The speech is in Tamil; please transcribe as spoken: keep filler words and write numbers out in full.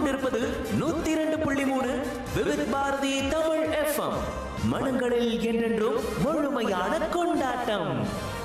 கொண்டிருப்பது நூத்தி இரண்டு புள்ளி மூணு விவித் பாரதி தமிழ் எஃப்எம். மனங்களில் என்றென்றும் முழுமையான கொண்டாட்டம்.